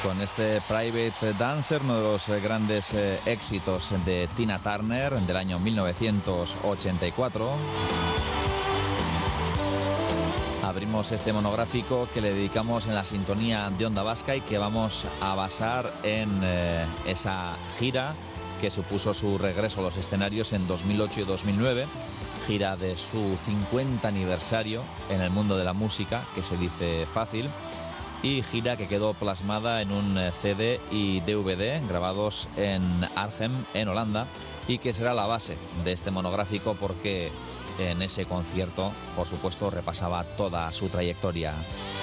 Con este Private Dancer, uno de los grandes éxitos de Tina Turner del año 1984. Abrimos este monográfico que le dedicamos en la sintonía de Onda Vasca y que vamos a basar en esa gira que supuso su regreso a los escenarios en 2008 y 2009, gira de su 50 aniversario en el mundo de la música, que se dice fácil, y gira que quedó plasmada en un CD y DVD grabados en Arnhem, en Holanda, y que será la base de este monográfico porque en ese concierto, por supuesto, repasaba toda su trayectoria.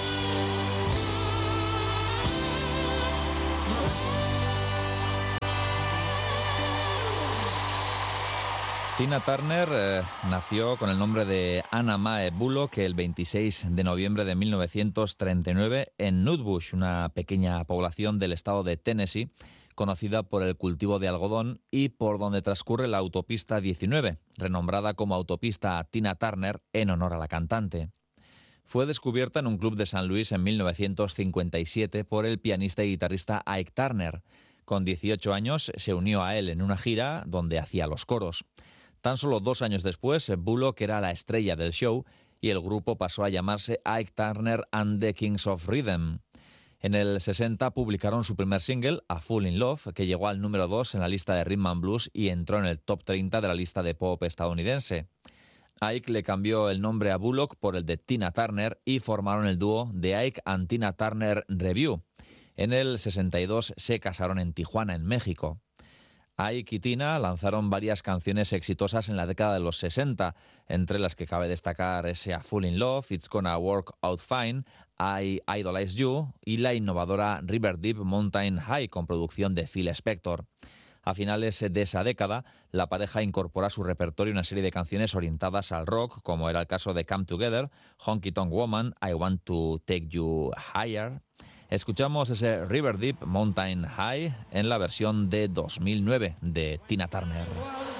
Tina Turner nació con el nombre de Anna Mae Bullock el 26 de noviembre de 1939 en Nutbush, una pequeña población del estado de Tennessee, conocida por el cultivo de algodón y por donde transcurre la autopista 19, renombrada como autopista Tina Turner en honor a la cantante. Fue descubierta en un club de San Luis en 1957 por el pianista y guitarrista Ike Turner. Con 18 años se unió a él en una gira donde hacía los coros. Tan solo 2 años después, Bullock era la estrella del show y el grupo pasó a llamarse Ike Turner and the Kings of Rhythm. En el 60 publicaron su primer single, A Fool in Love, que llegó al número 2 en la lista de Rhythm and Blues y entró en el top 30 de la lista de pop estadounidense. Ike le cambió el nombre a Bullock por el de Tina Turner y formaron el dúo The Ike and Tina Turner Revue. En el 62 se casaron en Tijuana, en México. Ike y Tina lanzaron varias canciones exitosas en la década de los 60, entre las que cabe destacar ese A Fool in Love, It's Gonna Work Out Fine, I Idolize You y la innovadora River Deep Mountain High con producción de Phil Spector. A finales de esa década, la pareja incorpora a su repertorio una serie de canciones orientadas al rock, como era el caso de Come Together, Honky Tonk Woman, I Want to Take You Higher. Escuchamos ese River Deep Mountain High en la versión de 2009 de Tina Turner.